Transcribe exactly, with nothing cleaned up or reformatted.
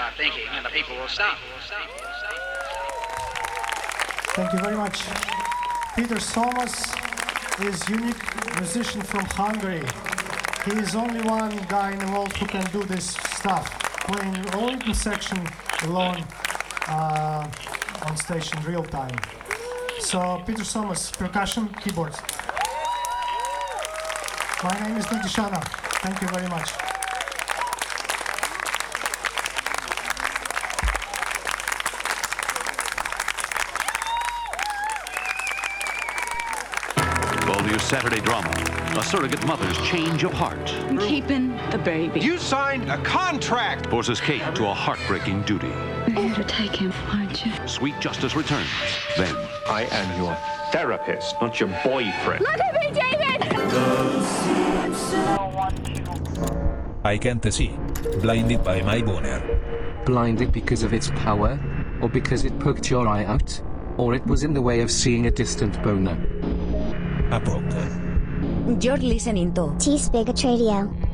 start thinking, and the people will stop. Thank you very much. Peter Somas is unique musician from Hungary. He is only one guy in the world who can do this stuff, playing all the section alone uh, on stage in real time. So Peter Somas, percussion, keyboards. My name is Nadishana. Thank you very much. Volvier's Saturday drama, a surrogate mother's change of heart. I'm keeping the baby. You signed a contract! Forces Kate to a heartbreaking duty. You're to take him, aren't you? Sweet Justice returns. Then, I am your therapist, not your boyfriend. Look at me, David! I Can't See, blinded by my boner. Blinded because of its power? Or because it poked your eye out? Or it was in the way of seeing a distant boner? A poco. You're listening to Cheesebigot Radio.